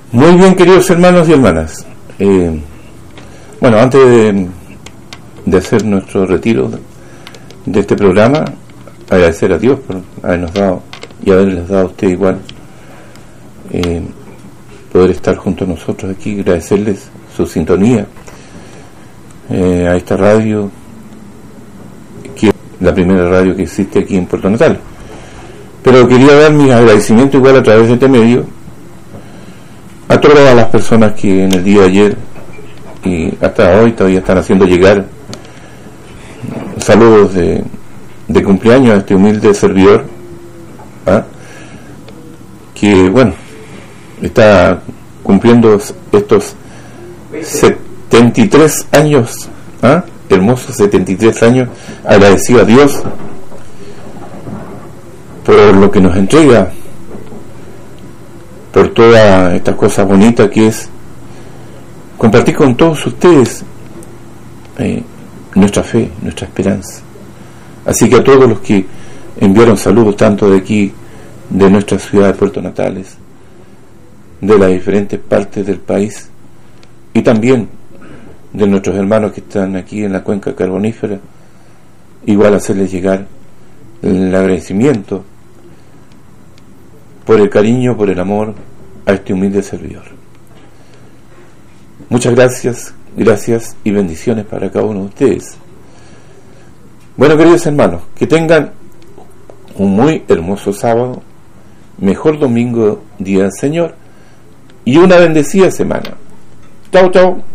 Muy bien, queridos hermanos y hermanas. Bueno, antes de hacer nuestro retiro de este programa, agradecer a Dios por habernos dado y haberles dado a usted igual poder estar junto a nosotros aquí, agradecerles su sintonía a esta radio, que es la primera radio que existe aquí en Puerto Natales. Pero quería dar mis agradecimientos igual a través de este medio a todas las personas que en el día de ayer y hasta hoy todavía están haciendo llegar saludos de cumpleaños a este humilde servidor, que bueno, está cumpliendo estos 73 años, hermosos 73 años, agradecido a Dios por lo que nos entrega, por todas estas cosas bonitas que es compartir con todos ustedes nuestra fe, nuestra esperanza. Así que a todos los que enviaron saludos, tanto de aquí, de nuestra ciudad de Puerto Natales, de las diferentes partes del país, y también de nuestros hermanos que están aquí en la cuenca carbonífera, igual hacerles llegar el agradecimiento por el cariño, por el amor a este humilde servidor. Muchas gracias y bendiciones para cada uno de ustedes. Bueno, queridos hermanos, que tengan un muy hermoso sábado, mejor domingo, día del Señor, y una bendecida semana. Chau, chau.